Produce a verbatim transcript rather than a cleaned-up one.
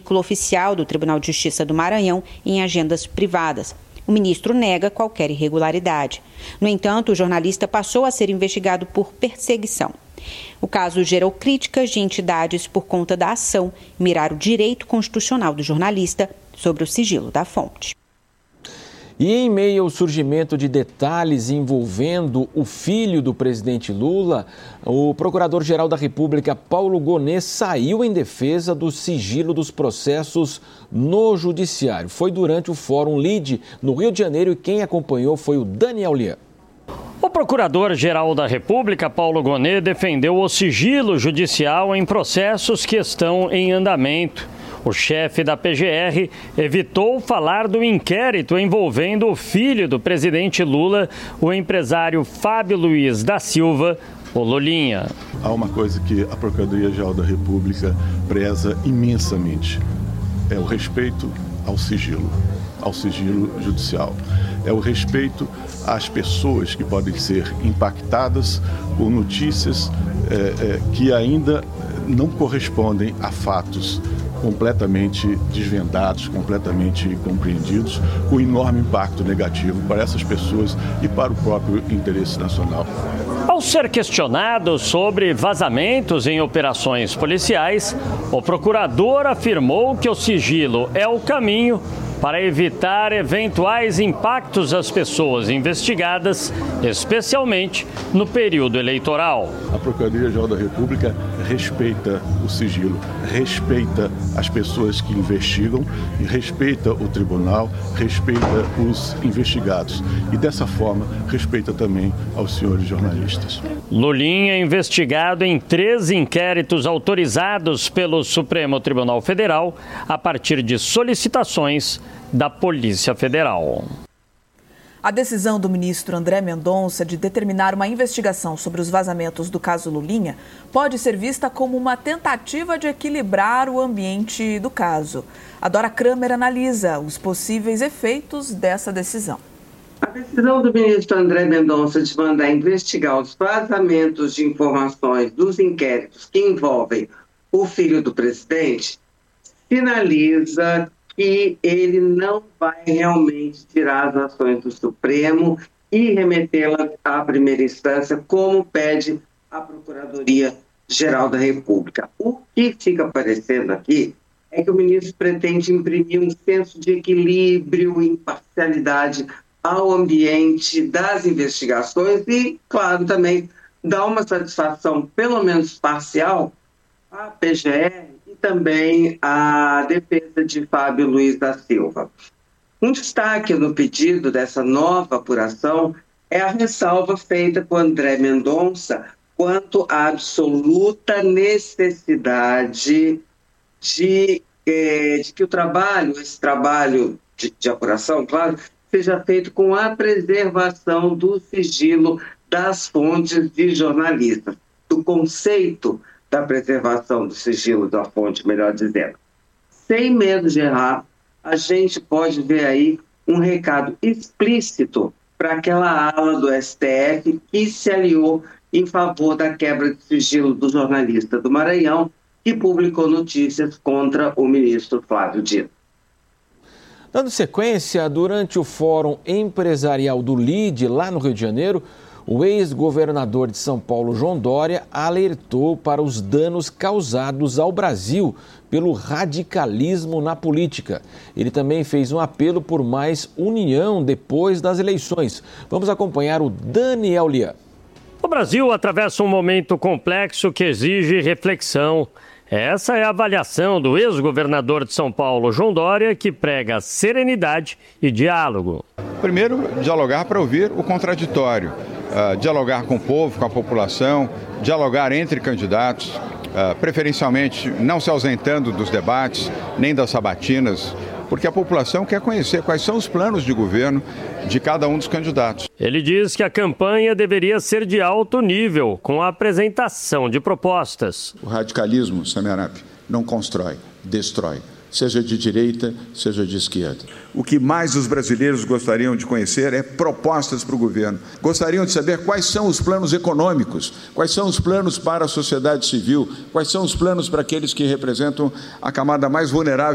oficial do Tribunal de Justiça do Maranhão em agendas privadas. O ministro nega qualquer irregularidade. No entanto, o jornalista passou a ser investigado por perseguição. O caso gerou críticas de entidades por conta da ação mirar o direito constitucional do jornalista sobre o sigilo da fonte. E em meio ao surgimento de detalhes envolvendo o filho do presidente Lula, o Procurador-Geral da República, Paulo Gonet, saiu em defesa do sigilo dos processos no Judiciário. Foi durante o Fórum Lide, no Rio de Janeiro, e quem acompanhou foi o Daniel Lian. O Procurador-Geral da República, Paulo Gonet, defendeu o sigilo judicial em processos que estão em andamento. O chefe da P G R evitou falar do inquérito envolvendo o filho do presidente Lula, o empresário Fábio Luiz da Silva, o Lulinha. Há uma coisa que a Procuradoria-Geral da República preza imensamente. É o respeito ao sigilo, ao sigilo judicial. É o respeito às pessoas que podem ser impactadas com notícias é, é, que ainda não correspondem a fatos completamente desvendados, completamente compreendidos, com enorme impacto negativo para essas pessoas e para o próprio interesse nacional. Ao ser questionado sobre vazamentos em operações policiais, o procurador afirmou que o sigilo é o caminho para evitar eventuais impactos às pessoas investigadas, especialmente no período eleitoral. A Procuradoria-Geral da República respeita o sigilo, respeita as pessoas que investigam e respeita o tribunal, respeita os investigados e, dessa forma, respeita também aos senhores jornalistas. Lulinha é investigado em três inquéritos autorizados pelo Supremo Tribunal Federal a partir de solicitações da Polícia Federal. A decisão do ministro André Mendonça de determinar uma investigação sobre os vazamentos do caso Lulinha pode ser vista como uma tentativa de equilibrar o ambiente do caso. A Dora Kramer analisa os possíveis efeitos dessa decisão. A decisão do ministro André Mendonça de mandar investigar os vazamentos de informações dos inquéritos que envolvem o filho do presidente sinaliza que ele não vai realmente tirar as ações do Supremo e remetê-las à primeira instância, como pede a Procuradoria-Geral da República. O que fica aparecendo aqui é que o ministro pretende imprimir um senso de equilíbrio e imparcialidade ao ambiente das investigações e, claro, também dar uma satisfação, pelo menos parcial, à P G R e também à defesa de Fábio Luiz da Silva. Um destaque no pedido dessa nova apuração é a ressalva feita por André Mendonça quanto à absoluta necessidade de, eh, de que o trabalho, esse trabalho de, de apuração, claro, seja feito com a preservação do sigilo das fontes de jornalistas, do conceito da preservação do sigilo da fonte, melhor dizendo. Sem medo de errar, a gente pode ver aí um recado explícito para aquela ala do S T F que se aliou em favor da quebra de sigilo do jornalista do Maranhão que publicou notícias contra o ministro Flávio Dino. Dando sequência, durante o Fórum Empresarial do Lide, lá no Rio de Janeiro, o ex-governador de São Paulo, João Dória, alertou para os danos causados ao Brasil pelo radicalismo na política. Ele também fez um apelo por mais união depois das eleições. Vamos acompanhar o Daniel Lian. O Brasil atravessa um momento complexo que exige reflexão. Essa é a avaliação do ex-governador de São Paulo, João Dória, que prega serenidade e diálogo. Primeiro, dialogar para ouvir o contraditório. Uh, dialogar com o povo, com a população, dialogar entre candidatos, uh, preferencialmente não se ausentando dos debates, nem das sabatinas, porque a população quer conhecer quais são os planos de governo de cada um dos candidatos. Ele diz que a campanha deveria ser de alto nível, com a apresentação de propostas. O radicalismo, Samerap, não constrói, destrói. Seja de direita, seja de esquerda. O que mais os brasileiros gostariam de conhecer é propostas para o governo. Gostariam de saber quais são os planos econômicos, quais são os planos para a sociedade civil, quais são os planos para aqueles que representam a camada mais vulnerável